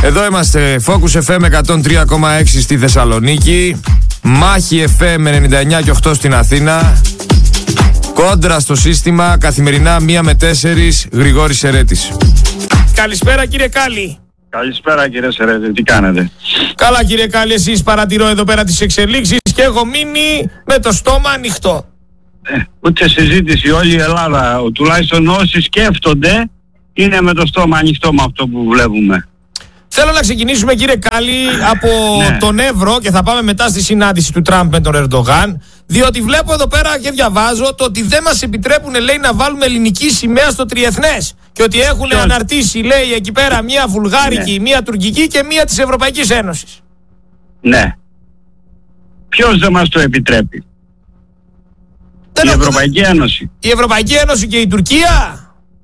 Εδώ είμαστε, Focus FM 103,6 στη Θεσσαλονίκη, Μάχη FM 99 και 8 στην Αθήνα, Κόντρα στο σύστημα, καθημερινά 1 με 4, Γρηγόρης Σερέτης. Καλησπέρα κύριε Κάλλη. Καλησπέρα κύριε Σερέτη, τι κάνετε? Καλά κύριε Κάλλη, εσείς? Παρατηρώ εδώ πέρα τις εξελίξεις και έχω μείνει με το στόμα ανοιχτό. Ούτε συζήτηση, όλη η Ελλάδα, τουλάχιστον όσοι σκέφτονται, είναι με το στόμα ανοιχτό με αυτό που βλέπουμε. Θέλω να ξεκινήσουμε κύριε Κάλλη από τον Εύρο και θα πάμε μετά στη συνάντηση του Τραμπ με τον Ερντογάν, διότι βλέπω εδώ πέρα και διαβάζω το ότι δεν μας επιτρέπουν, λέει, να βάλουμε ελληνική σημαία στο τριεθνές και ότι έχουν αναρτήσει, λέει, εκεί πέρα μία βουλγάρικη, μία τουρκική και μία της Ευρωπαϊκής Ένωσης. Ναι. Ποιος δεν μας το επιτρέπει? Η Ευρωπαϊκή Ένωση. Η Ευρωπαϊκή Ένωση και η Τουρκία.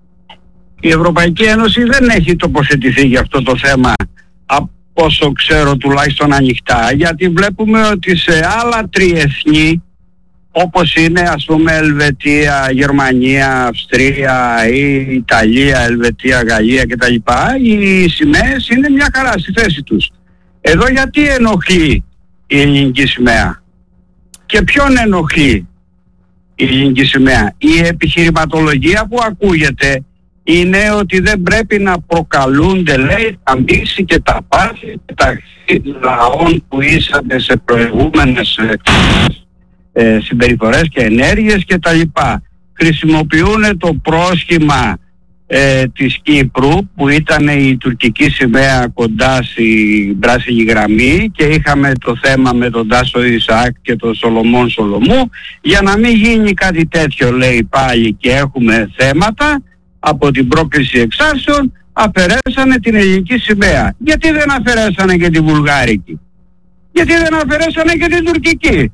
Η Ευρωπαϊκή Ένωση δεν έχει τοποθετηθεί για αυτό το θέμα, από όσο ξέρω τουλάχιστον ανοιχτά, γιατί βλέπουμε ότι σε άλλα τριεθνή, όπως είναι ας πούμε Ελβετία, Γερμανία, Αυστρία ή Ιταλία, Ελβετία, Γαλλία κτλ, οι σημαίες είναι μια χαρά στη θέση τους. Εδώ γιατί ενοχλεί η ελληνική σημαία? Και ποιον ενοχλεί η ελληνική σημαία? Η επιχειρηματολογία που ακούγεται είναι ότι δεν πρέπει να προκαλούνται, λέει, τα μίση και τα πάθη μεταξύ λαών που ήσατε σε προηγούμενες συμπεριφορές και ενέργειες και τα λοιπά. Χρησιμοποιούν το πρόσχημα της Κύπρου που ήταν η τουρκική σημαία κοντά στην πράσινη γραμμή και είχαμε το θέμα με τον Τάσο Ισαάκ και τον Σολομών Σολομού, για να μην γίνει κάτι τέτοιο, λέει, πάλι και έχουμε θέματα. Από την πρόκληση εξάρσεων αφαιρέσανε την ελληνική σημαία. Γιατί δεν αφαιρέσανε και τη βουλγάρικη? Γιατί δεν αφαιρέσανε και την τουρκική?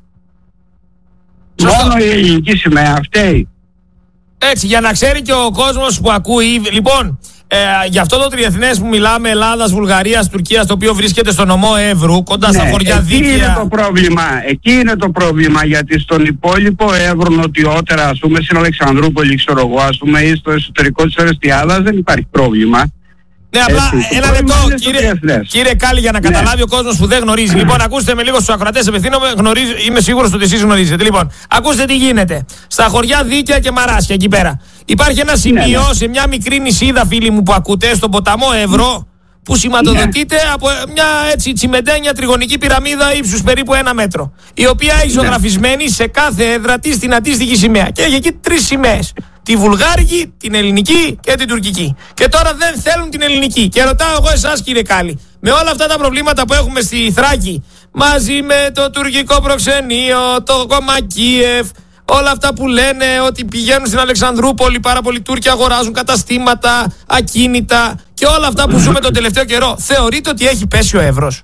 Μόνο η ελληνική σημαία φταίει. Έτσι, για να ξέρει και ο κόσμος που ακούει. Λοιπόν, για αυτό το τριεθνές που μιλάμε, Ελλάδας, Βουλγαρίας, Τουρκίας, το οποίο βρίσκεται στο νομό Εύρου, κοντά στα χωριά Δίκαια. Εκεί είναι το πρόβλημα, γιατί στον υπόλοιπο Εύρο, νοτιότερα, ας πούμε, στην Αλεξανδρούπολη, ξέρω εγώ, ας πούμε, ή στο εσωτερικό της Ορεστιάδας, δεν υπάρχει πρόβλημα. Ναι, απλά ένα λεπτό, κύριε Κάλλη, για να καταλάβει ο κόσμος που δεν γνωρίζει. Λοιπόν, ακούστε με λίγο στους ακροατές, απευθύνομαι, είμαι σίγουρος ότι εσείς γνωρίζετε. Λοιπόν, ακούστε τι γίνεται. Στα χωριά Δίκαια και Μαράσια, εκεί πέρα. Υπάρχει ένα σημείο σε μια μικρή νησίδα, φίλοι μου, που ακούτε, στον ποταμό Εύρο, που σηματοδοτείται από μια έτσι τσιμεντένια τριγωνική πυραμίδα ύψους περίπου 1 μέτρο, η οποία έχει ζωγραφισμένη σε κάθε έδρα της την αντίστοιχη σημαία. Και έχει εκεί 3 σημαίες. Τη βουλγάρικη, την ελληνική και την τουρκική. Και τώρα δεν θέλουν την ελληνική. Και ρωτάω εγώ εσάς, κύριε Κάλλη, με όλα αυτά τα προβλήματα που έχουμε στη Θράκη, μαζί με το τουρκικό προξενείο, το κόμμα Κίεφ, όλα αυτά που λένε ότι πηγαίνουν στην Αλεξανδρούπολη, πάρα πολλοί Τούρκοι αγοράζουν καταστήματα, ακίνητα και όλα αυτά που ζούμε τον τελευταίο καιρό, θεωρείτε ότι έχει πέσει ο Εύρος?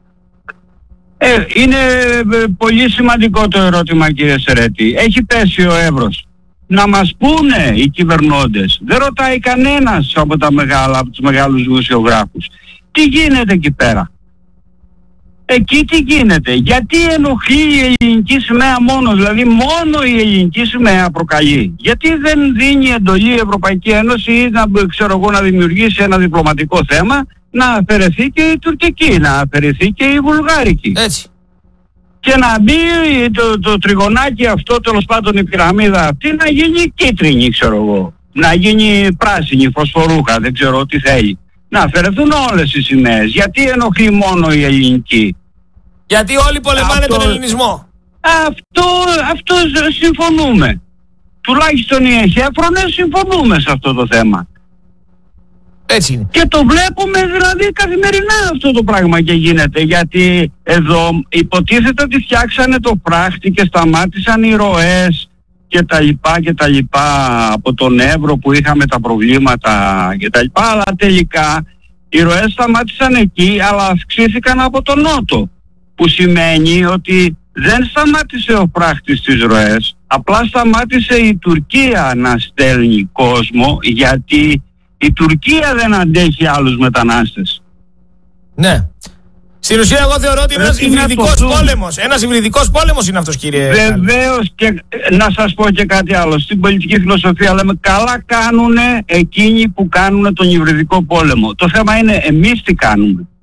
Είναι πολύ σημαντικό το ερώτημα, κύριε Σερέτη. Έχει πέσει ο Εύρος? Να μας πούνε οι κυβερνώντες. Δεν ρωτάει κανένας από τους μεγάλους δημοσιογράφους. Τι γίνεται εκεί πέρα? Εκεί τι γίνεται? Γιατί ενοχλεί η ελληνική σημαία μόνο? Δηλαδή μόνο η ελληνική σημαία προκαλεί. Γιατί δεν δίνει εντολή η Ευρωπαϊκή Ένωση ή να δημιουργήσει ένα διπλωματικό θέμα, να αφαιρεθεί και η τουρκική, να αφαιρεθεί και η βουλγάρικη? Έτσι. Και να μπει το τριγωνάκι αυτό, τέλος πάντων η πυραμίδα αυτή, να γίνει κίτρινη, ξέρω εγώ. Να γίνει πράσινη, φωσφορούχα, δεν ξέρω τι θέλει. Να αφαιρεθούν όλες οι σημαίες. Γιατί ενοχλεί μόνο η ελληνική? Γιατί όλοι πολεμάνε τον ελληνισμό. Αυτό συμφωνούμε. Τουλάχιστον οι εχέφρονες συμφωνούμε σε αυτό το θέμα. Έτσι είναι. Και το βλέπουμε δηλαδή καθημερινά αυτό το πράγμα και γίνεται, γιατί εδώ υποτίθεται ότι φτιάξανε το φράχτη και σταμάτησαν οι ροές και τα λοιπά από τον Εύρο που είχαμε τα προβλήματα και τα λοιπά, αλλά τελικά οι ροές σταμάτησαν εκεί, αλλά αυξήθηκαν από τον νότο, που σημαίνει ότι δεν σταμάτησε ο φράχτης στις ροές, απλά σταμάτησε η Τουρκία να στέλνει κόσμο, γιατί η Τουρκία δεν αντέχει άλλους μετανάστες. Ναι. Στην ουσία εγώ θεωρώ ότι ένας υβριδικός πόλεμος. Ένας υβριδικός πόλεμος είναι αυτός, κύριε. Βεβαίως, και να σας πω και κάτι άλλο. Στην πολιτική φιλοσοφία λέμε καλά κάνουνε εκείνοι που κάνουν τον υβριδικό πόλεμο. Το θέμα είναι εμείς τι κάνουμε.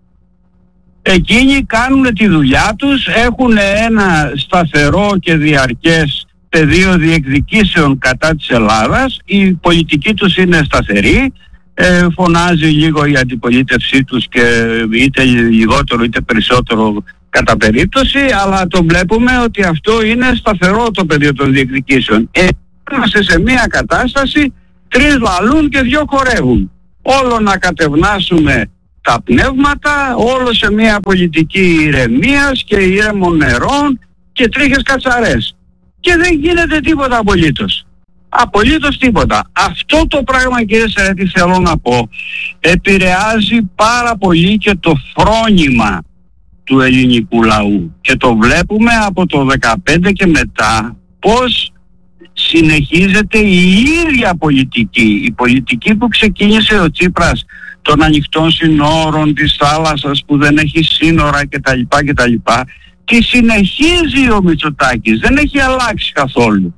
Εκείνοι κάνουν τη δουλειά τους, έχουν ένα σταθερό και διαρκές πεδίο διεκδικήσεων κατά της Ελλάδας, η πολιτική τους είναι σταθερή, φωνάζει λίγο η αντιπολίτευσή τους και είτε λιγότερο είτε περισσότερο κατά περίπτωση, αλλά το βλέπουμε ότι αυτό είναι σταθερό το πεδίο των διεκδικήσεων. Είμαστε σε μια κατάσταση, 3 λαλούν και 2 χορεύουν. Όλο να κατευνάσουμε τα πνεύματα, όλο σε μια πολιτική ηρεμίας και ηρέμων νερών και τρίχες κατσαρές. Και δεν γίνεται τίποτα απολύτως. Απολύτως τίποτα. Αυτό το πράγμα, κύριε Σερέτη, θέλω να πω, επηρεάζει πάρα πολύ και το φρόνημα του ελληνικού λαού. Και το βλέπουμε από το 2015 και μετά πώς συνεχίζεται η ίδια πολιτική. Η πολιτική που ξεκίνησε ο Τσίπρας των ανοιχτών συνόρων, της θάλασσας που δεν έχει σύνορα κτλ. Τη συνεχίζει ο Μητσοτάκης. Δεν έχει αλλάξει καθόλου.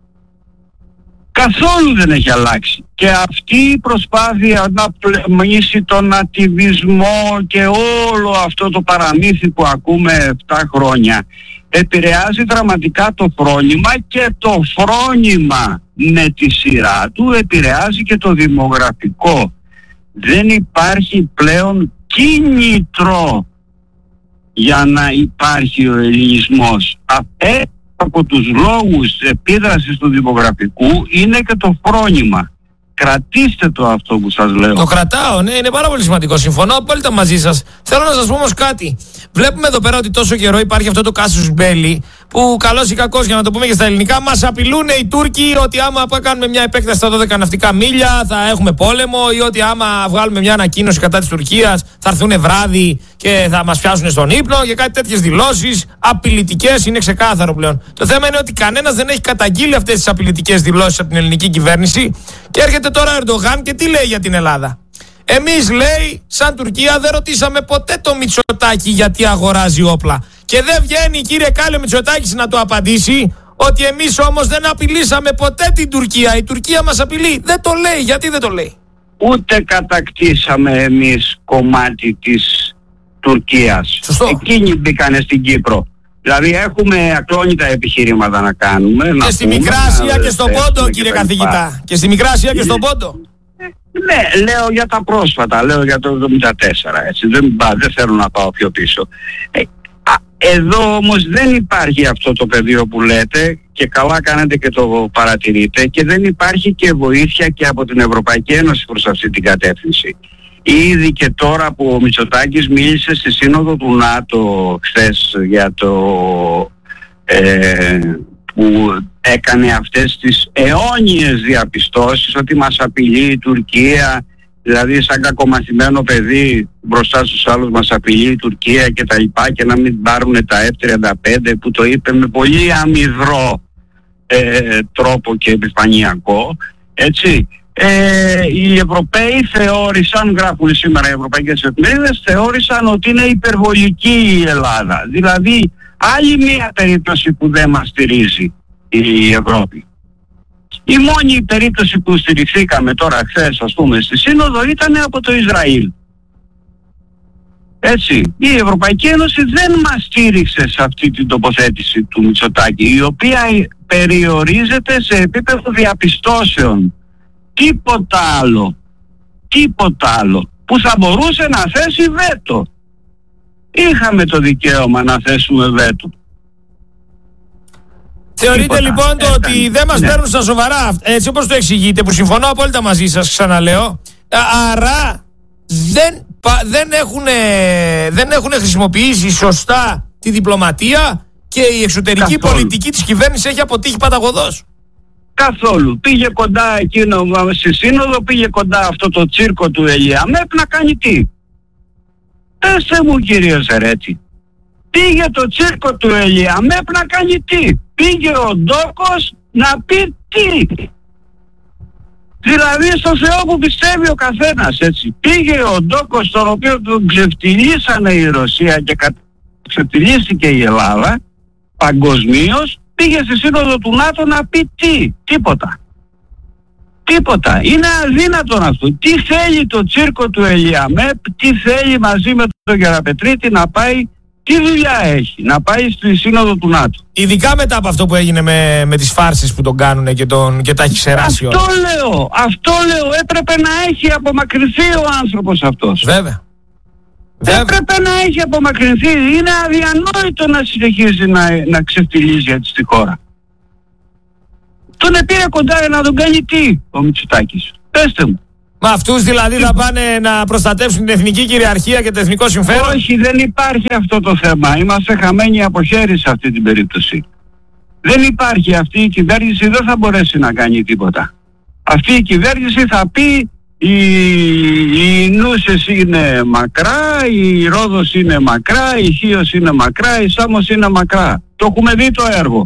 Καθόλου δεν έχει αλλάξει. Και αυτή η προσπάθεια να πλεμίσει τον ατιβισμό και όλο αυτό το παραμύθι που ακούμε 7 χρόνια επηρεάζει δραματικά το φρόνημα, και το φρόνημα με τη σειρά του επηρεάζει και το δημογραφικό. Δεν υπάρχει πλέον κίνητρο για να υπάρχει ο ελληνισμός. Από τους λόγους επίδρασης του δημογραφικού είναι και το φρόνημα. Κρατήστε το αυτό που σας λέω. Το κρατάω, ναι, είναι πάρα πολύ σημαντικό. Συμφωνώ απόλυτα μαζί σας. Θέλω να σας πω όμως κάτι. Βλέπουμε εδώ πέρα ότι τόσο καιρό υπάρχει αυτό το casus belli, που καλώς ή κακώς, για να το πούμε και στα ελληνικά, μας απειλούν οι Τούρκοι ότι άμα κάνουμε μια επέκταση στα 12 ναυτικά μίλια θα έχουμε πόλεμο, ή ότι άμα βγάλουμε μια ανακοίνωση κατά της Τουρκίας θα έρθουν βράδυ και θα μας πιάσουν στον ύπνο, και κάτι τέτοιες δηλώσεις απειλητικές. Είναι ξεκάθαρο πλέον. Το θέμα είναι ότι κανένας δεν έχει καταγγείλει αυτές τις απειλητικές δηλώσεις από την ελληνική κυβέρνηση, και έρχεται τώρα ο Ερντογάν και τι λέει για την Ελλάδα. Εμείς, λέει, σαν Τουρκία δεν ρωτήσαμε ποτέ το Μητσοτάκη γιατί αγοράζει όπλα. Και δεν βγαίνει, κύριε Κάλλη, ο Μητσοτάκης να το απαντήσει ότι εμείς όμως δεν απειλήσαμε ποτέ την Τουρκία. Η Τουρκία μας απειλεί. Δεν το λέει. Γιατί δεν το λέει? Ούτε κατακτήσαμε εμείς κομμάτι της Τουρκίας. Σωστό. Εκείνοι μπήκανε στην Κύπρο. Δηλαδή έχουμε ακλόνητα επιχειρήματα να κάνουμε. Και στη Μικρά Ασία και στον Πόντο, κύριε καθηγητά. Και στη Μικρά Ασία και στον Πόντο. Ναι, λέω για τα πρόσφατα, λέω για το 1974, έτσι, δεν θέλω να πάω πιο πίσω. Εδώ όμως δεν υπάρχει αυτό το πεδίο που λέτε, και καλά κάνετε και το παρατηρείτε, και δεν υπάρχει και βοήθεια και από την Ευρωπαϊκή Ένωση προς αυτή την κατεύθυνση. Ήδη και τώρα που ο Μητσοτάκης μίλησε στη Σύνοδο του ΝΑΤΟ χθες για το που έκανε αυτές τις αιώνιες διαπιστώσεις ότι μας απειλεί η Τουρκία, δηλαδή σαν κακομαθημένο παιδί μπροστά στους άλλους μας απειλεί η Τουρκία και τα λοιπά, και να μην πάρουν τα F-35, που το είπε με πολύ αμυδρό τρόπο και επιφανειακό, έτσι. Οι Ευρωπαίοι θεώρησαν, γράφουν σήμερα οι ευρωπαϊκές εφημερίδες, θεώρησαν ότι είναι υπερβολική η Ελλάδα. Δηλαδή άλλη μια περίπτωση που δεν μας στηρίζει η Ευρώπη. Η μόνη περίπτωση που στηριχθήκαμε τώρα χθες, ας πούμε, στη Σύνοδο ήταν από το Ισραήλ. Έτσι, η Ευρωπαϊκή Ένωση δεν μας στήριξε σε αυτή την τοποθέτηση του Μητσοτάκη, η οποία περιορίζεται σε επίπεδο διαπιστώσεων. Τίποτα άλλο που θα μπορούσε να θέσει βέτο. Είχαμε το δικαίωμα να θέσουμε βέτο. Θεωρείτε λοιπόν το ότι δεν μας παίρνουν στα σοβαρά, έτσι όπως το εξηγείτε, που συμφωνώ απόλυτα μαζί σας, ξαναλέω, άρα δεν έχουν χρησιμοποιήσει σωστά τη διπλωματία και η εξωτερική πολιτική της κυβέρνησης έχει αποτύχει παταγωδώς? Καθόλου. Πήγε κοντά εκείνο στη Σύνοδο, πήγε κοντά αυτό το τσίρκο του Ελιαμέπ να κάνει τι? Πέστε μου, κύριε Σερέτη. Πήγε το τσίρκο του Ελιαμέπ να κάνει τι? Πήγε ο Ντόκος να πει τι? Δηλαδή στο Θεό που πιστεύει ο καθένας, έτσι. Πήγε ο Ντόκος, τον οποίο τον ξεφτυλίσανε η Ρωσία και ξεφτυλίστηκε η Ελλάδα παγκοσμίως, πήγε στη Σύνοδο του ΝΑΤΟ να πει τι? Τίποτα. Τίποτα. Είναι αδύνατον αυτό. Τι θέλει το τσίρκο του Ελιαμέπ, τι θέλει μαζί με τον Γεραπετρίτη να πάει, τι δουλειά έχει, να πάει στη σύνοδο του ΝΑΤΟ. Ειδικά μετά από αυτό που έγινε με τις φάρσεις που τον κάνουν και τα έχει ξεράσει όλα. Αυτό λέω, έπρεπε να έχει απομακρυνθεί ο άνθρωπος αυτός. Βέβαια. Έπρεπε να έχει απομακρυνθεί. Είναι αδιανόητο να συνεχίζει να ξεφτιλίζει έτσι στη χώρα. Τον πήρε κοντά να τον κάνει τι ο Μητσοτάκης? Πέστε μου. Μα αυτούς δηλαδή θα πάνε να προστατεύσουν την εθνική κυριαρχία και το εθνικό συμφέρον? Όχι, δεν υπάρχει αυτό το θέμα. Είμαστε χαμένοι από χέρι σε αυτή την περίπτωση. Δεν υπάρχει. Αυτή η κυβέρνηση δεν θα μπορέσει να κάνει τίποτα. Αυτή η κυβέρνηση θα πει η Νούσες είναι μακρά, η Ρόδος είναι μακρά, η Χίος είναι μακρά, η Σάμος είναι μακρά. Το έχουμε δει το έργο.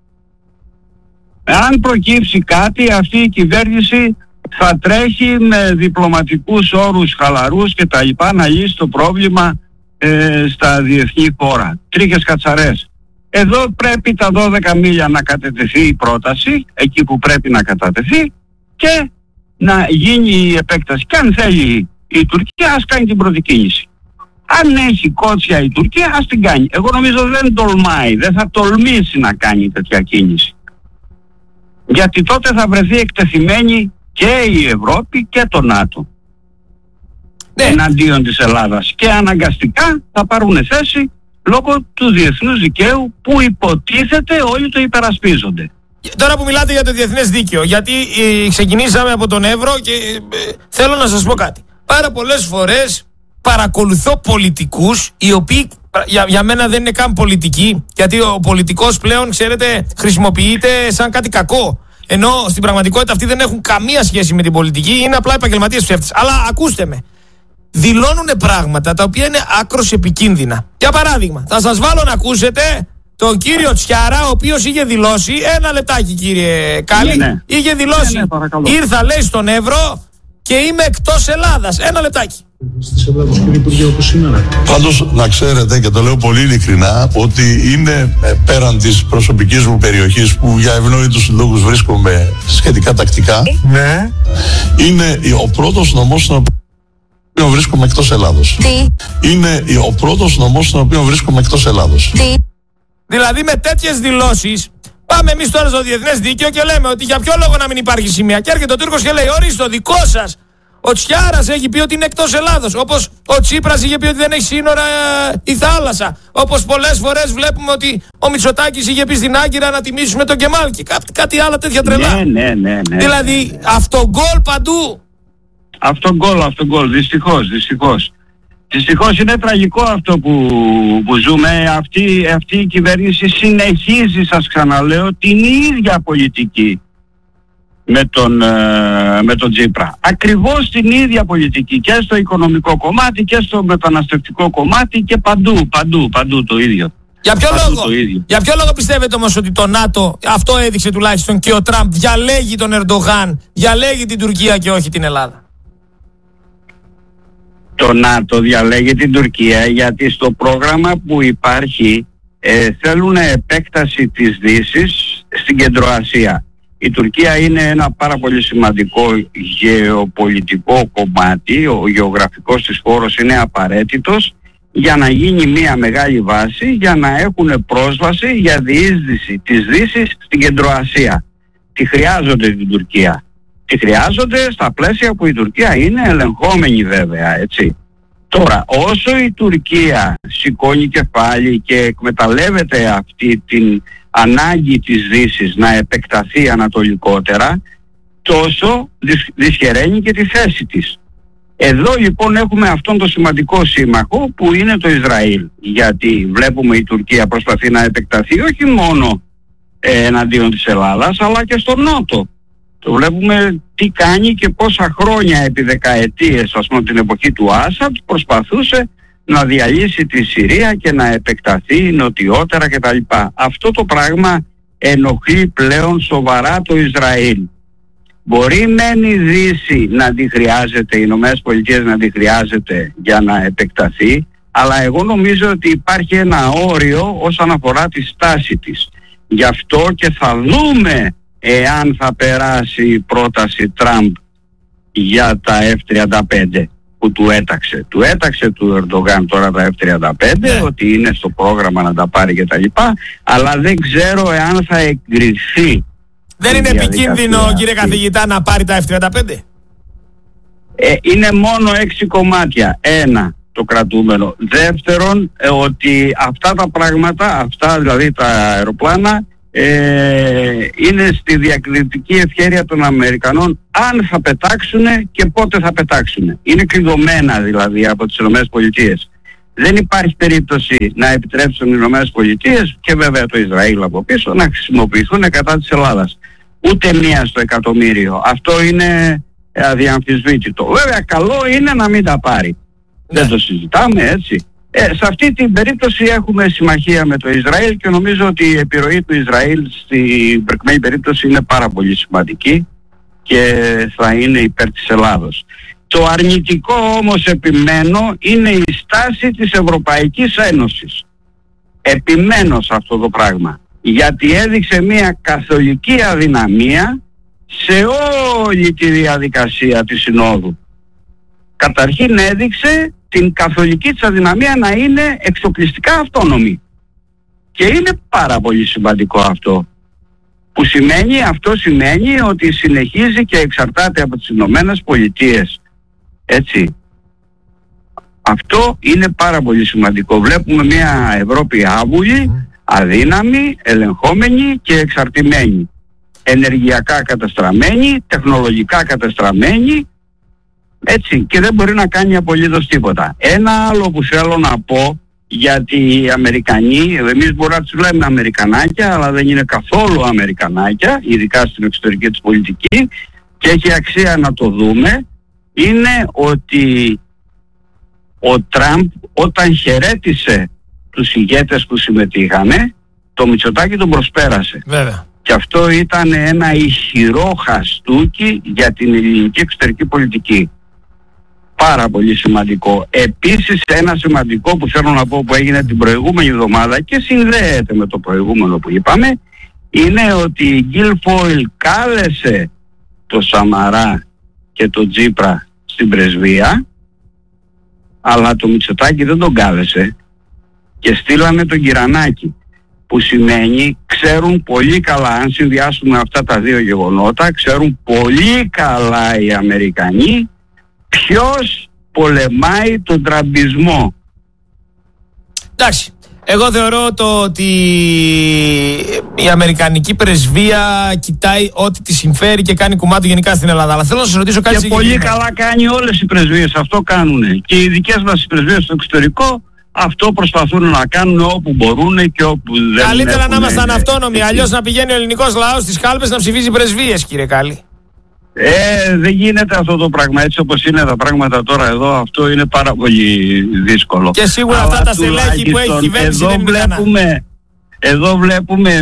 Αν προκύψει κάτι, αυτή η κυβέρνηση θα τρέχει με διπλωματικούς όρους χαλαρούς και τα λοιπά να λύσει το πρόβλημα στα διεθνή φόρα. Τρίχες κατσαρές. Εδώ πρέπει τα 12 μίλια να κατατεθεί η πρόταση, εκεί που πρέπει να κατατεθεί, και να γίνει η επέκταση. Και αν θέλει η Τουρκία, ας κάνει την πρώτη κίνηση. Αν έχει κότσια η Τουρκία, ας την κάνει. Εγώ νομίζω δεν τολμάει, δεν θα τολμήσει να κάνει τέτοια κίνηση. Γιατί τότε θα βρεθεί εκτεθειμένη και η Ευρώπη και το ΝΑΤΟ εναντίον της Ελλάδας. Και αναγκαστικά θα πάρουν θέση λόγω του διεθνούς δικαίου που υποτίθεται όλοι το υπερασπίζονται. Τώρα που μιλάτε για το διεθνές δίκαιο, γιατί ξεκινήσαμε από τον Εύρο και θέλω να σας πω κάτι. Πάρα πολλές φορές παρακολουθώ πολιτικούς οι οποίοι για μένα δεν είναι καν πολιτικοί, γιατί ο πολιτικός πλέον, ξέρετε, χρησιμοποιείται σαν κάτι κακό. Ενώ στην πραγματικότητα αυτοί δεν έχουν καμία σχέση με την πολιτική, είναι απλά επαγγελματίες ψεύτες. Αλλά ακούστε με, δηλώνουν πράγματα τα οποία είναι άκρως επικίνδυνα. Για παράδειγμα, θα σας βάλω να ακούσετε τον κύριο Τσιάρα, ο οποίος είχε δηλώσει, ένα λεπτάκι κύριε Κάλλη, είχε δηλώσει, ήρθα λέει στον Εύρο και είμαι εκτός Ελλάδας. Ένα λεπτάκι. Πάντως να ξέρετε, και το λέω πολύ ειλικρινά, ότι είναι πέραν της προσωπικής μου περιοχής που για ευνόητους λόγους βρίσκομαι σχετικά τακτικά, είναι ο πρώτος νομός στον οποίο βρίσκομαι εκτός Ελλάδος. Είναι ο πρώτος νομός στον οποίο βρίσκομαι εκτός Ελλάδος. Δηλαδή με τέτοιες δηλώσεις πάμε εμείς τώρα στο διεθνές δίκαιο και λέμε ότι για ποιο λόγο να μην υπάρχει σημαία. Και έρχεται ο Τούρκος και λέει, ορίστε, το δικό σας. Ο Τσιάρας έχει πει ότι είναι εκτός Ελλάδος. Όπως ο Τσίπρας είχε πει ότι δεν έχει σύνορα η θάλασσα. Όπως πολλές φορές βλέπουμε ότι ο Μητσοτάκης είχε πει στην Άγκυρα να τιμήσουμε τον Κεμάλ και κάτι άλλα τέτοια τρελά. Ναι. Δηλαδή αυτογκόλ παντού. Αυτογκόλ. Δυστυχώς. Δυστυχώς είναι τραγικό αυτό που ζούμε. Αυτή η κυβέρνηση συνεχίζει, σας ξαναλέω, την ίδια πολιτική με τον Τσίπρα. Ακριβώς την ίδια πολιτική και στο οικονομικό κομμάτι και στο μεταναστευτικό κομμάτι και παντού το ίδιο. Για ποιο λόγο πιστεύετε όμως ότι το ΝΑΤΟ, αυτό έδειξε τουλάχιστον, και ο Τραμπ διαλέγει τον Ερντογάν, διαλέγει την Τουρκία και όχι την Ελλάδα? Το ΝΑΤΟ διαλέγει την Τουρκία γιατί στο πρόγραμμα που υπάρχει θέλουν επέκταση της Δύσης στην Κεντροασία. Η Τουρκία είναι ένα πάρα πολύ σημαντικό γεωπολιτικό κομμάτι, ο γεωγραφικός της χώρος είναι απαραίτητος για να γίνει μια μεγάλη βάση, για να έχουν πρόσβαση για διείσδυση της Δύσης στην Κεντροασία. Τη χρειάζονται την Τουρκία. Τη χρειάζονται στα πλαίσια που η Τουρκία είναι ελεγχόμενη βέβαια, έτσι. Τώρα, όσο η Τουρκία σηκώνει κεφάλι και εκμεταλλεύεται αυτή την ανάγκη της Δύσης να επεκταθεί ανατολικότερα, τόσο δυσχεραίνει και τη θέση της. Εδώ λοιπόν έχουμε αυτόν τον σημαντικό σύμμαχο που είναι το Ισραήλ, γιατί βλέπουμε η Τουρκία προσπαθεί να επεκταθεί όχι μόνο εναντίον της Ελλάδας αλλά και στον Νότο. Το βλέπουμε τι κάνει και πόσα χρόνια, επί δεκαετίες, ας πούμε την εποχή του Άσαντ, προσπαθούσε να διαλύσει τη Συρία και να επεκταθεί νοτιότερα κτλ. Αυτό το πράγμα ενοχλεί πλέον σοβαρά το Ισραήλ. Μπορεί μεν η Δύση να τη χρειάζεται, οι Ηνωμένες Πολιτείες να τη χρειάζεται για να επεκταθεί, αλλά εγώ νομίζω ότι υπάρχει ένα όριο όσον αφορά τη στάση της. Γι' αυτό και θα δούμε εάν θα περάσει η πρόταση Τραμπ για τα F-35 που του έταξε. Του έταξε του Ερντογάν τώρα τα F-35, ότι είναι στο πρόγραμμα να τα πάρει και τα λοιπά, αλλά δεν ξέρω εάν θα εγκριθεί. Δεν είναι επικίνδυνο, κύριε καθηγητά, να πάρει τα F-35? Είναι μόνο 6 κομμάτια. Ένα, το κρατούμενο. Δεύτερον, ότι αυτά τα πράγματα, αυτά δηλαδή τα αεροπλάνα, είναι στη διακριτική ευχέρεια των Αμερικανών αν θα πετάξουν και πότε θα πετάξουν. Είναι κλειδωμένα δηλαδή από τις ΗΠΑ. Δεν υπάρχει περίπτωση να επιτρέψουν οι ΗΠΑ και βέβαια το Ισραήλ από πίσω να χρησιμοποιηθούν κατά της Ελλάδας. Ούτε μία στο εκατομμύριο. Αυτό είναι αδιαμφισβήτητο. Βέβαια καλό είναι να μην τα πάρει. Δεν το συζητάμε, έτσι. Σε αυτή την περίπτωση έχουμε συμμαχία με το Ισραήλ και νομίζω ότι η επιρροή του Ισραήλ στην προκειμένη περίπτωση είναι πάρα πολύ σημαντική και θα είναι υπέρ της Ελλάδος. Το αρνητικό όμως, επιμένω, είναι η στάση της Ευρωπαϊκής Ένωσης. Επιμένω σε αυτό το πράγμα, γιατί έδειξε μια καθολική αδυναμία σε όλη τη διαδικασία της Συνόδου. Καταρχήν έδειξε την καθολική της αδυναμία να είναι εξοπλιστικά αυτόνομη. Και είναι πάρα πολύ σημαντικό αυτό. Αυτό σημαίνει ότι συνεχίζει και εξαρτάται από τις Ηνωμένες Πολιτείες. Έτσι. Αυτό είναι πάρα πολύ σημαντικό. Βλέπουμε μια Ευρώπη άβουλη, αδύναμη, ελεγχόμενη και εξαρτημένη. Ενεργειακά καταστραμμένη, τεχνολογικά καταστραμμένη, έτσι, και δεν μπορεί να κάνει απολύτως τίποτα. Ένα άλλο που θέλω να πω, γιατί οι Αμερικανοί, εμείς μπορούμε να τους λέμε Αμερικανάκια, αλλά δεν είναι καθόλου Αμερικανάκια, ειδικά στην εξωτερική της πολιτική, και έχει αξία να το δούμε, είναι ότι ο Τραμπ όταν χαιρέτησε τους ηγέτες που συμμετείχανε, το Μητσοτάκη τον προσπέρασε. Βέβαια. Και αυτό ήταν ένα ισχυρό χαστούκι για την ελληνική εξωτερική πολιτική. Πάρα πολύ σημαντικό. Επίσης ένα σημαντικό που θέλω να πω που έγινε την προηγούμενη εβδομάδα και συνδέεται με το προηγούμενο που είπαμε, είναι ότι η Guilfoyle κάλεσε το Σαμαρά και το Τσίπρα στην πρεσβεία, αλλά το Μητσοτάκη δεν τον κάλεσε και στείλανε τον Κυρανάκη, που σημαίνει ξέρουν πολύ καλά, αν συνδυάσουμε αυτά τα δύο γεγονότα, ξέρουν πολύ καλά οι Αμερικανοί ποιος πολεμάει τον τραμπισμό. Εντάξει, εγώ θεωρώ ότι η Αμερικανική πρεσβεία κοιτάει ό,τι τη συμφέρει και κάνει κουμάντο γενικά στην Ελλάδα. Αλλά θέλω να σας ρωτήσω κάτι. Και πολύ καλά κάνει όλες οι πρεσβείες, αυτό κάνουν. Και οι δικές μας πρεσβείες στο εξωτερικό αυτό προσπαθούν να κάνουν όπου μπορούν και όπου δεν. Καλύτερα να ήμασταν αυτόνομοι, αλλιώς να πηγαίνει ο ελληνικός λαός στις κάλπες να ψηφίζει πρεσβείες, κύριε Κάλλη. Δεν γίνεται αυτό το πράγμα. Έτσι όπως είναι τα πράγματα τώρα εδώ, αυτό είναι πάρα πολύ δύσκολο. Και σίγουρα αυτά τα στελέχη που έχει η κυβέρνηση δεν είναι. Εδώ βλέπουμε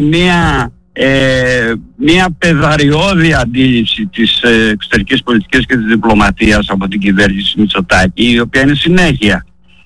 μια πεδαριώδη αντίληψη της εξωτερικής πολιτικής και της διπλωματίας από την κυβέρνηση Μητσοτάκη, η οποία είναι συνέχεια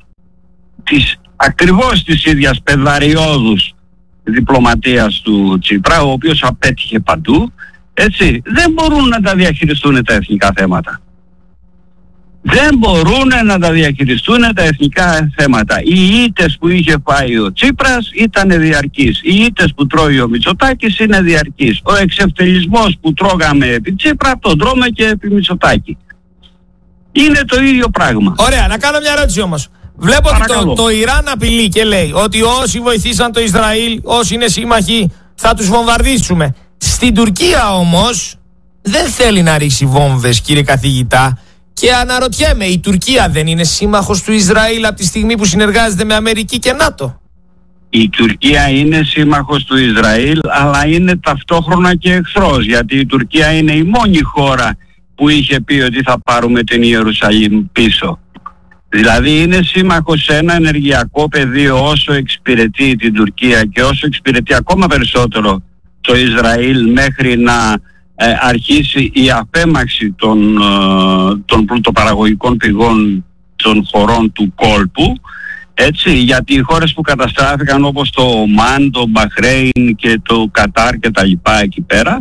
ακριβώς της ίδιας πεδαριώδους διπλωματίας του Τσίπρα, ο οποίος απέτυχε παντού. Έτσι, δεν μπορούν να τα διαχειριστούν τα εθνικά θέματα. Δεν μπορούν να τα διαχειριστούν τα εθνικά θέματα. Οι ήττες που είχε πάει ο Τσίπρας ήταν διαρκείς. Οι ήττες που τρώει ο Μητσοτάκης είναι διαρκείς. Ο εξευτελισμός που τρώγαμε επί Τσίπρα τον τρώμε και επί Μητσοτάκη. Είναι το ίδιο πράγμα. Ωραία, να κάνω μια ερώτηση όμως. Βλέπω ότι το Ιράν απειλεί και λέει ότι όσοι βοηθήσαν το Ισραήλ, όσοι είναι σύμμαχοι, θα τους βομβαρδίσουμε. Στην Τουρκία όμως δεν θέλει να ρίξει βόμβες, κύριε καθηγητά, και αναρωτιέμαι, η Τουρκία δεν είναι σύμμαχος του Ισραήλ από τη στιγμή που συνεργάζεται με Αμερική και ΝΑΤΟ? Η Τουρκία είναι σύμμαχος του Ισραήλ, αλλά είναι ταυτόχρονα και εχθρός, γιατί η Τουρκία είναι η μόνη χώρα που είχε πει ότι θα πάρουμε την Ιερουσαλήμ πίσω. Δηλαδή είναι σύμμαχος σε ένα ενεργειακό πεδίο όσο εξυπηρετεί την Τουρκία και όσο εξυπηρετεί ακόμα περισσότερο το Ισραήλ, μέχρι να αρχίσει η απέμαξη των πλουτοπαραγωγικών πηγών των χωρών του κόλπου, έτσι, γιατί οι χώρες που καταστράφηκαν όπως το Ομάν, το Μπαχρέιν και το Κατάρ και τα λοιπά εκεί πέρα,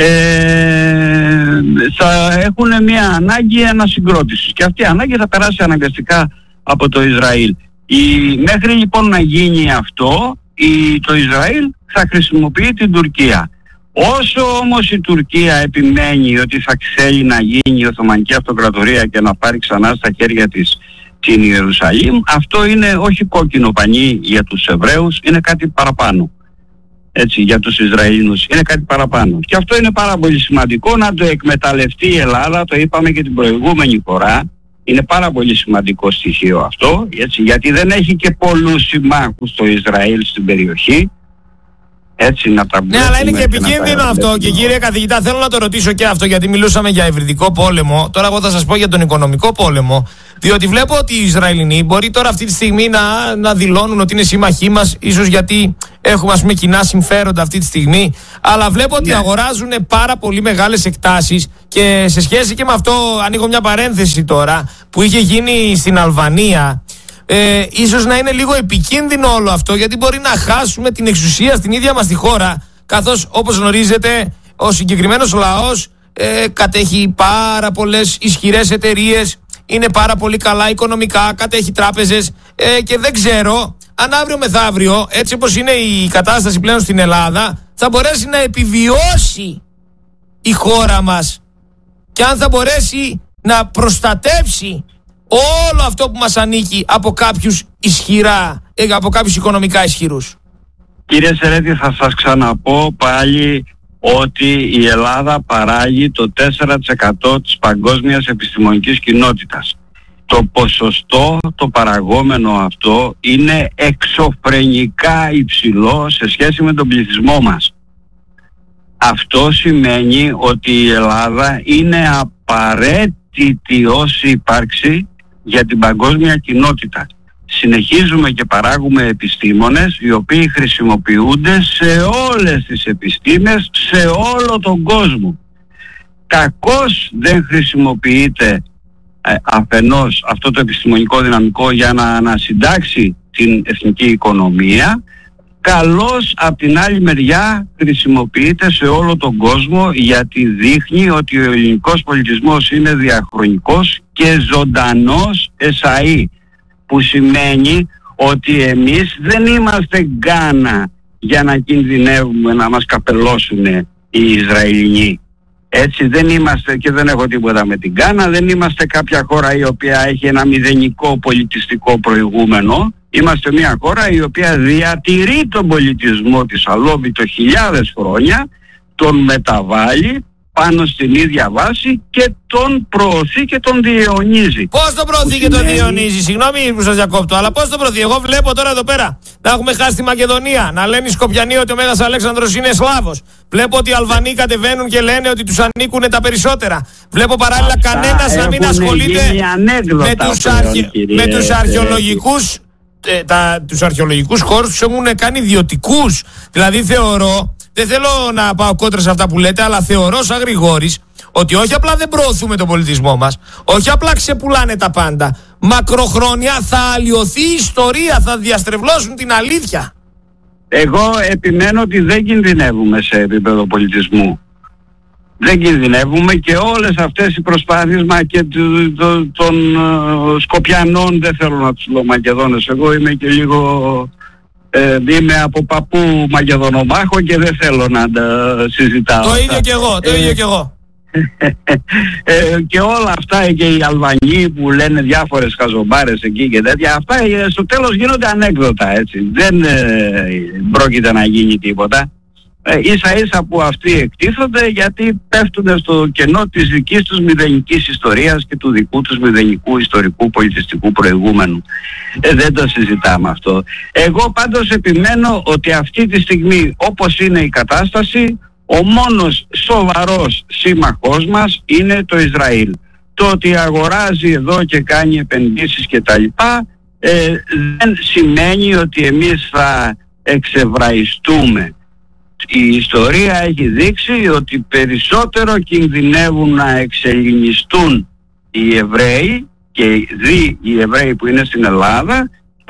θα έχουν μια ανάγκη ανασυγκρότησης και αυτή η ανάγκη θα περάσει αναγκαστικά από το Ισραήλ. Μέχρι λοιπόν να γίνει αυτό, το Ισραήλ θα χρησιμοποιεί την Τουρκία. Όσο όμως η Τουρκία επιμένει ότι θα θέλει να γίνει η Οθωμανική Αυτοκρατορία και να πάρει ξανά στα χέρια της την Ιερουσαλήμ, αυτό είναι όχι κόκκινο πανί για τους Εβραίους, είναι κάτι παραπάνω. Έτσι, για τους Ισραηλινούς είναι κάτι παραπάνω. Και αυτό είναι πάρα πολύ σημαντικό να το εκμεταλλευτεί η Ελλάδα, το είπαμε και την προηγούμενη φορά. Είναι πάρα πολύ σημαντικό στοιχείο αυτό, έτσι, γιατί δεν έχει και πολλούς συμμάχους το Ισραήλ στην περιοχή. Έτσι, να τα ναι, αλλά είναι και επικίνδυνο αυτό. Και κύριε καθηγητά, θέλω να το ρωτήσω και αυτό, γιατί μιλούσαμε για υβριδικό πόλεμο. Τώρα εγώ θα σας πω για τον οικονομικό πόλεμο. Διότι βλέπω ότι οι Ισραηλινοί μπορεί τώρα αυτή τη στιγμή να δηλώνουν ότι είναι σύμμαχοί μας, ίσως γιατί έχουμε, ας πούμε, κοινά συμφέροντα αυτή τη στιγμή. Αλλά βλέπω ότι αγοράζουν πάρα πολύ μεγάλες εκτάσεις και σε σχέση και με αυτό, ανοίγω μια παρένθεση τώρα, που είχε γίνει στην Αλβανία. Ίσως να είναι λίγο επικίνδυνο όλο αυτό, γιατί μπορεί να χάσουμε την εξουσία στην ίδια μας τη χώρα, καθώς όπως γνωρίζετε ο συγκεκριμένος λαός κατέχει πάρα πολλές ισχυρές εταιρείες, είναι πάρα πολύ καλά οικονομικά, κατέχει τράπεζες και δεν ξέρω αν αύριο μεθαύριο, έτσι όπως είναι η κατάσταση πλέον στην Ελλάδα, θα μπορέσει να επιβιώσει η χώρα μας και αν θα μπορέσει να προστατεύσει όλο αυτό που μας ανήκει από κάποιους από κάποιους οικονομικά ισχυρούς. Κύριε Σερέτη, θα σας ξαναπώ πάλι ότι η Ελλάδα παράγει το 4% της παγκόσμιας επιστημονικής κοινότητας. Το ποσοστό, το παραγόμενο αυτό είναι εξωφρενικά υψηλό σε σχέση με τον πληθυσμό μας. Αυτό σημαίνει ότι η Ελλάδα είναι απαραίτητη ως ύπαρξη για την παγκόσμια κοινότητα. Συνεχίζουμε και παράγουμε επιστήμονες οι οποίοι χρησιμοποιούνται σε όλες τις επιστήμες, σε όλο τον κόσμο. Κακώς δεν χρησιμοποιείται αφενός αυτό το επιστημονικό δυναμικό για να ανασυντάξει την εθνική οικονομία, καλώς απ' την άλλη μεριά χρησιμοποιείται σε όλο τον κόσμο, γιατί δείχνει ότι ο ελληνικός πολιτισμός είναι διαχρονικός και ζωντανός εσαΐ, που σημαίνει ότι εμείς δεν είμαστε Γκάνα για να κινδυνεύουμε να μας καπελώσουν οι Ισραηλινοί. Έτσι δεν είμαστε, και δεν έχω τίποτα με την Γκάνα, δεν είμαστε κάποια χώρα η οποία έχει ένα μηδενικό πολιτιστικό προηγούμενο. Είμαστε μια χώρα η οποία διατηρεί τον πολιτισμό της αλόβητο χιλιάδες χρόνια, τον μεταβάλλει πάνω στην ίδια βάση και τον προωθεί και τον διαιωνίζει. Πώς τον προωθεί και τον διαιωνίζει? Συγγνώμη που σας διακόπτω, αλλά πώς τον προωθεί? Εγώ βλέπω τώρα εδώ πέρα να έχουμε χάσει τη Μακεδονία, να λένε οι Σκοπιανοί ότι ο Μέγας Αλέξανδρος είναι Σλάβος. Βλέπω ότι οι Αλβανοί κατεβαίνουν και λένε ότι τους ανήκουν τα περισσότερα. Βλέπω παράλληλα κανένας να μην ασχολείται με τους αρχαιολογικούς. Τους αρχαιολογικούς χώρους τους έχουν κάνει ιδιωτικούς. Δηλαδή θεωρώ, δεν θέλω να πάω κόντρα σε αυτά που λέτε, αλλά θεωρώ σαν Γρηγόρης ότι όχι απλά δεν προωθούμε τον πολιτισμό μας, όχι απλά ξεπουλάνε τα πάντα, μακροχρόνια θα αλλοιωθεί η ιστορία, θα διαστρεβλώσουν την αλήθεια. Εγώ επιμένω ότι δεν κινδυνεύουμε σε επίπεδο πολιτισμού. Δεν κινδυνεύουμε, και όλες αυτές οι προσπάθειες και των Σκοπιανών, δεν θέλω να τους λέω Μακεδόνες, εγώ είμαι και λίγο είμαι από παππού Μακεδονομάχο και δεν θέλω να τα συζητάω. Το ίδιο και εγώ, το ίδιο και εγώ. Και όλα αυτά, και οι Αλβανοί που λένε διάφορες χαζομπάρες εκεί και τέτοια, αυτά στο τέλος γίνονται ανέκδοτα, έτσι. Δεν πρόκειται να γίνει τίποτα. Ίσα ίσα που αυτοί εκτίθονται, γιατί πέφτουν στο κενό της δικής τους μηδενικής ιστορίας και του δικού τους μηδενικού ιστορικού πολιτιστικού προηγούμενου. Δεν το συζητάμε αυτό. Εγώ πάντως επιμένω ότι αυτή τη στιγμή, όπως είναι η κατάσταση, ο μόνος σοβαρός σύμμαχός μας είναι το Ισραήλ. Το ότι αγοράζει εδώ και κάνει επενδύσεις και τα λοιπά δεν σημαίνει ότι εμείς θα εξεβραϊστούμε. Η ιστορία έχει δείξει ότι περισσότερο κινδυνεύουν να εξελληνιστούν οι Εβραίοι, και οι Εβραίοι που είναι στην Ελλάδα,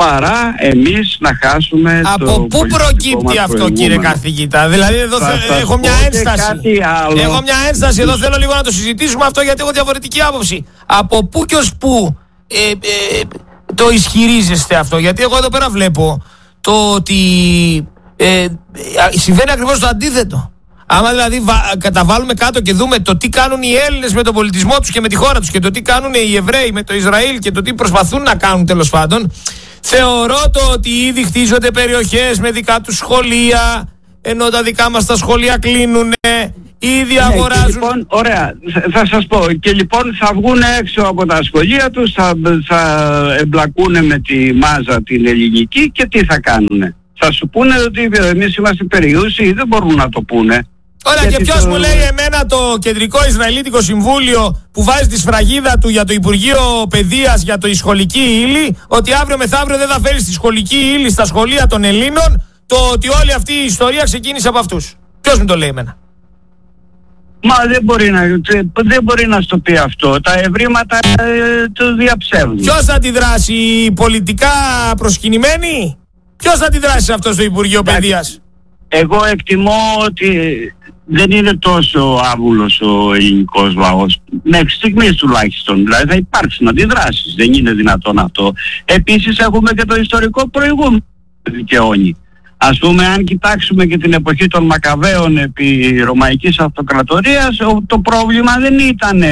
παρά εμείς να χάσουμε από πού προκύπτει αυτό, κύριε καθηγητά? Δηλαδή εδώ έχω μια ένσταση. Έχω μια ένσταση εδώ, θέλω λίγο να το συζητήσουμε αυτό, γιατί έχω διαφορετική άποψη. Από πού και ως πού το ισχυρίζεστε αυτό? Γιατί εγώ εδώ πέρα βλέπω το ότι συμβαίνει ακριβώς το αντίθετο. Άμα δηλαδή καταβάλουμε κάτω και δούμε το τι κάνουν οι Έλληνες με τον πολιτισμό τους και με τη χώρα τους, και το τι κάνουν οι Εβραίοι με το Ισραήλ και το τι προσπαθούν να κάνουν, τέλος πάντων, θεωρώ το ότι ήδη χτίζονται περιοχές με δικά τους σχολεία, ενώ τα δικά μας τα σχολεία κλείνουν, ήδη αγοράζουν. Και λοιπόν, ωραία, θα σας πω, και λοιπόν θα βγουν έξω από τα σχολεία τους, θα εμπλακούν με τη μάζα την ελληνική, και τι θα κάνουνε? Θα σου πούνε ότι εμείς είμαστε περιούσιοι? Δεν μπορούν να το πούνε. Ωραία, και ποιος μου λέει εμένα το Κεντρικό Ισραηλίτικο Συμβούλιο που βάζει τη σφραγίδα του για το Υπουργείο Παιδείας για το σχολική ύλη, ότι αύριο μεθαύριο δεν θα φέρει στη σχολική ύλη στα σχολεία των Ελλήνων, το ότι όλη αυτή η ιστορία ξεκίνησε από αυτούς? Ποιος μου το λέει εμένα? Μα δεν μπορεί να στο πει αυτό. Τα ευρήματα το διαψεύδουν. Ποιος θα αντιδράσει? Οι πολιτικά προσκυνημένοι? Ποιος θα αντιδράσει σε αυτό στο Υπουργείο Παιδείας? Εγώ εκτιμώ ότι δεν είναι τόσο άβουλος ο ελληνικός λαός, μέχρι στιγμής τουλάχιστον. Δηλαδή θα υπάρξουν αντιδράσεις, δεν είναι δυνατόν αυτό. Επίσης έχουμε και το ιστορικό προηγούμενο που δικαιώνει. Ας πούμε, αν κοιτάξουμε και την εποχή των Μακαβαίων επί Ρωμαϊκής Αυτοκρατορίας, το πρόβλημα δεν ήταν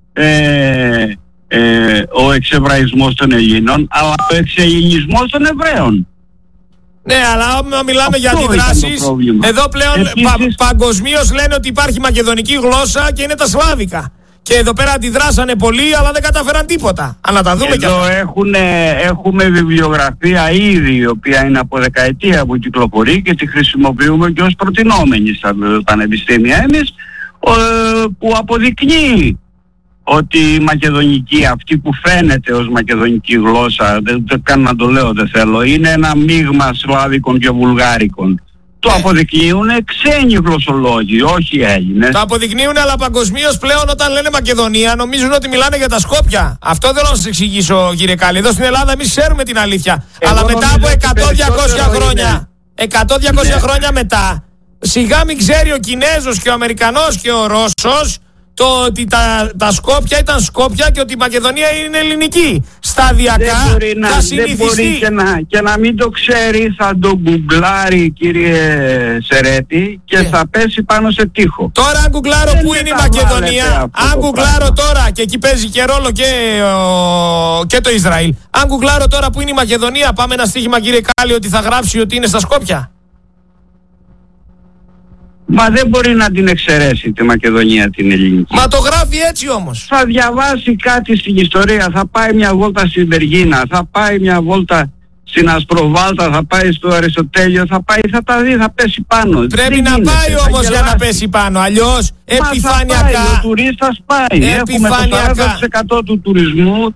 ο εξεβραϊσμός των Ελλήνων, αλλά ο εξελληνισμός των Εβραίων. Ναι, αλλά όταν μιλάμε για αντιδράσεις, εδώ πλέον παγκοσμίως λένε ότι υπάρχει μακεδονική γλώσσα και είναι τα σλάβικα. Και εδώ πέρα αντιδράσανε πολύ, αλλά δεν καταφέραν τίποτα. Αν να τα δούμε κι αυτά. Έχουμε βιβλιογραφία ήδη, η οποία είναι από δεκαετία που κυκλοφορεί και τη χρησιμοποιούμε και ως προτινόμενη στα πανεπιστήμια εμείς, που αποδεικνύει ότι η μακεδονική, αυτή που φαίνεται ως μακεδονική γλώσσα, δεν καν να το λέω, δεν θέλω, είναι ένα μείγμα σλάβικων και βουλγάρικων. Το αποδεικνύουν ξένοι γλωσσολόγοι, όχι Έλληνες. Το αποδεικνύουν, αλλά παγκοσμίως πλέον όταν λένε Μακεδονία νομίζουν ότι μιλάνε για τα Σκόπια. Αυτό θέλω να σας εξηγήσω, κύριε Κάλλη. Εδώ στην Ελλάδα εμείς ξέρουμε την αλήθεια. Αλλά μετά από 100-200 χρόνια, 100-200 χρόνια μετά, σιγά μην ξέρει ο Κινέζος και ο Αμερικανός και ο Ρώσος το ότι τα Σκόπια ήταν Σκόπια και ότι η Μακεδονία είναι ελληνική. Σταδιακά θα συνηθιστεί. Και να μην το ξέρει, θα το γκουγκλάρει, κύριε Σερέτη, και θα πέσει πάνω σε τοίχο. Τώρα αν γκουγκλάρω πού είναι η Μακεδονία, αν γκουγκλάρω τώρα, και εκεί παίζει και ρόλο και το Ισραήλ, αν γκουγκλάρω τώρα πού είναι η Μακεδονία, πάμε ένα στοίχημα, κύριε Κάλλη, ότι θα γράψει ότι είναι στα Σκόπια? Μα δεν μπορεί να την εξαιρέσει τη Μακεδονία την ελληνική. Μα το γράφει έτσι όμως. Θα διαβάσει κάτι στην ιστορία, θα πάει μια βόλτα στην Βεργίνα, θα πάει μια βόλτα στην Ασπροβάλτα, θα πάει στο Αριστοτέλειο, θα τα δει, θα πέσει πάνω. Πρέπει να πάει όμως για να πέσει πάνω, αλλιώς επιφανειακά. Ο τουρίστας πάει. Έχουμε το 40% του τουρισμού,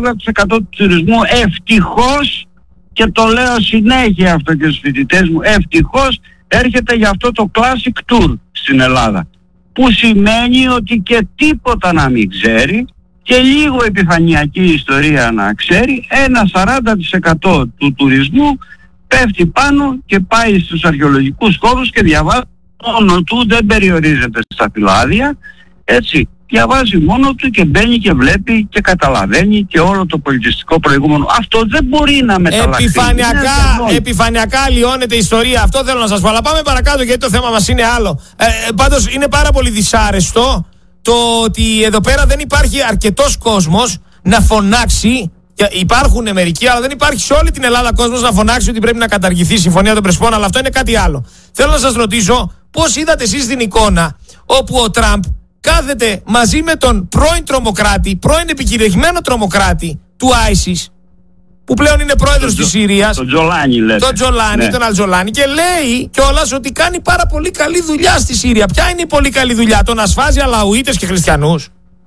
ευτυχώς, και το λέω συνέχεια αυτό και στους φοιτητές μου, ευτυχώς έρχεται για αυτό το Classic Tour στην Ελλάδα, που σημαίνει ότι και τίποτα να μην ξέρει και λίγο επιφανειακή ιστορία να ξέρει, ένα 40% του τουρισμού πέφτει πάνω και πάει στους αρχαιολογικούς χώρους και διαβάζει μόνο του, δεν περιορίζεται στα φυλάδια, έτσι. Διαβάζει μόνο του και μπαίνει και βλέπει και καταλαβαίνει και όλο το πολιτιστικό προηγούμενο. Αυτό δεν μπορεί να μεταλλαχθεί. Επιφανειακά αλλοιώνεται η ιστορία. Αυτό θέλω να σας πω. Αλλά πάμε παρακάτω, γιατί το θέμα μας είναι άλλο. Πάντως είναι πάρα πολύ δυσάρεστο το ότι εδώ πέρα δεν υπάρχει αρκετός κόσμος να φωνάξει. Υπάρχουν μερικοί, αλλά δεν υπάρχει σε όλη την Ελλάδα κόσμος να φωνάξει ότι πρέπει να καταργηθεί η Συμφωνία των Πρεσπών. Αλλά αυτό είναι κάτι άλλο. Θέλω να σας ρωτήσω πώς είδατε εσείς την εικόνα όπου ο Τραμπ κάθεται μαζί με τον πρώην τρομοκράτη, πρώην επικηρυγμένο τρομοκράτη του ISIS, που πλέον είναι πρόεδρος της Συρίας, τον Τζολάνι λέτε. Τον Τζολάνι, τον Αλτζολάνι, και λέει κιόλας ότι κάνει πάρα πολύ καλή δουλειά στη Συρία. Ποια είναι η πολύ καλή δουλειά? Το να σφάζει Αλαουίτες και χριστιανούς?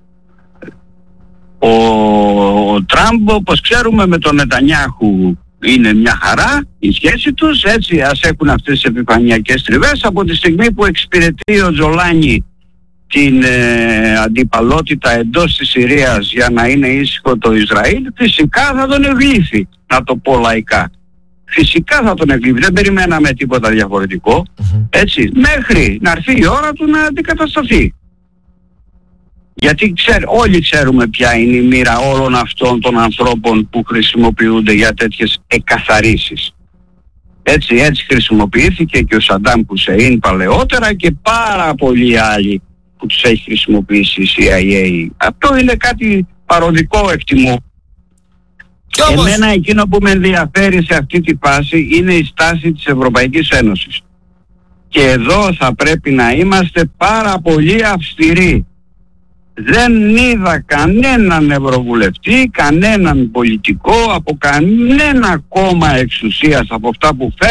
Ο Τραμπ, όπως ξέρουμε, με τον Νετανιάχου είναι μια χαρά η σχέση τους, έτσι, ας έχουν αυτές τις επιφανειακές τριβές. Από τη στιγμή που εξυπηρετεί ο Τζολάνι την αντιπαλότητα εντός της Συρίας για να είναι ήσυχο το Ισραήλ, φυσικά θα τον ευλήθει. να το πω λαϊκά. Φυσικά θα τον εκλείψει, δεν περιμέναμε τίποτα διαφορετικό, έτσι, μέχρι να έρθει η ώρα του να αντικατασταθεί. Γιατί όλοι ξέρουμε ποια είναι η μοίρα όλων αυτών των ανθρώπων που χρησιμοποιούνται για τέτοιες εκαθαρίσεις. Έτσι χρησιμοποιήθηκε και ο Σαντάμ Χουσέιν παλαιότερα και πάρα πολλοί άλλοι που τους έχει χρησιμοποιήσει η CIA. Αυτό είναι κάτι παροδικό, εκτιμώ. Εμένα εκείνο που με ενδιαφέρει σε αυτή τη φάση είναι η στάση της Ευρωπαϊκής Ένωσης. Και εδώ θα πρέπει να είμαστε πάρα πολύ αυστηροί. Δεν είδα κανέναν ευρωβουλευτή, κανέναν πολιτικό, από κανένα κόμμα εξουσίας από αυτά που